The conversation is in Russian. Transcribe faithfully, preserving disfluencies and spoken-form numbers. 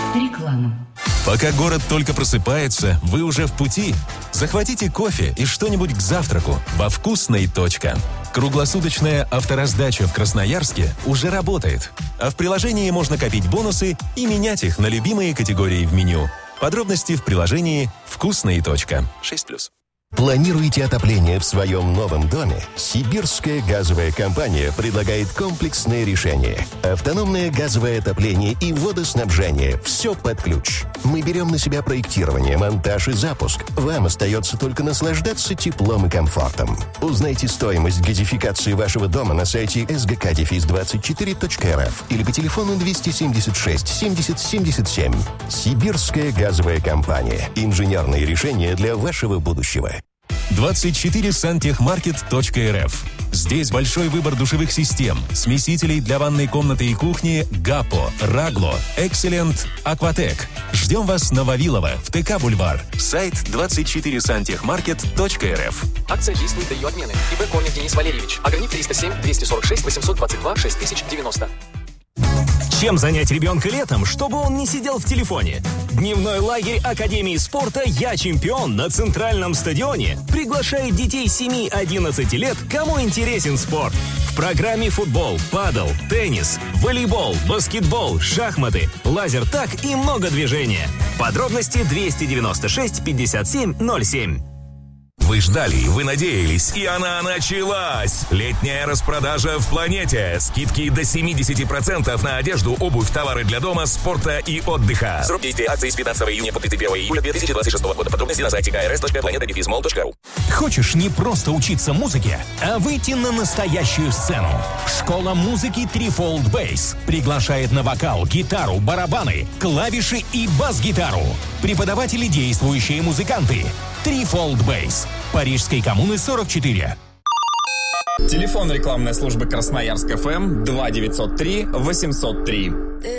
Реклама. Пока город только просыпается, вы уже в пути. Захватите кофе и что-нибудь к завтраку во «Вкусной. Точка». Круглосуточная автораздача в Красноярске уже работает. А в приложении можно копить бонусы и менять их на любимые категории в меню. Подробности в приложении «Вкусной. Точка». шесть плюс. Планируете отопление в своем новом доме? Сибирская газовая компания предлагает комплексное решение. Автономное газовое отопление и водоснабжение. Все под ключ. Мы берем на себя проектирование, монтаж и запуск. Вам остается только наслаждаться теплом и комфортом. Узнайте стоимость газификации вашего дома на сайте эс гэ ка двадцать четыре точка эр эф или по телефону двести семьдесят шесть семьдесят семьдесят семь. Сибирская газовая компания. Инженерные решения для вашего будущего. двадцать четыре сантехмаркет точка эр эф. Здесь большой выбор душевых систем, смесителей для ванной комнаты и кухни Гапо, Рагло, Экселент, Акватек. Ждем вас на Вавилова в тэ ка Бульвар. Сайт двадцать четыре сантехмаркет точка эр эф. Акция действует до ее отмены. ИП Конев Денис Валерьевич. Ограничь триста семь двести сорок шесть восемьсот двадцать два шесть тысяч девяносто. Чем занять ребенка летом, чтобы он не сидел в телефоне? Дневной лагерь Академии спорта «Я чемпион» на Центральном стадионе приглашает детей семи-одиннадцати лет, кому интересен спорт. В программе футбол, падл, теннис, волейбол, баскетбол, шахматы, лазертаг и много движения. Подробности двести девяносто шесть пятьдесят семь ноль семь. Вы ждали, вы надеялись, и она началась! Летняя распродажа в «Планете». Скидки до семьдесят процентов на одежду, обувь, товары для дома, спорта и отдыха. Срок действия акции с пятнадцатого июня по тридцать первого июля две тысячи двадцать шестого года. Подробности на сайте ка эр эс точка планета дефис мол точка ру. Хочешь не просто учиться музыке, а выйти на настоящую сцену? Школа музыки Threefold Bass приглашает на вокал, гитару, барабаны, клавиши и бас-гитару. Преподаватели, действующие музыканты. Threefold Bass. Парижской коммуны сорок четыре. Телефон рекламной службы Красноярск эф эм два девятьсот три восемьсот три.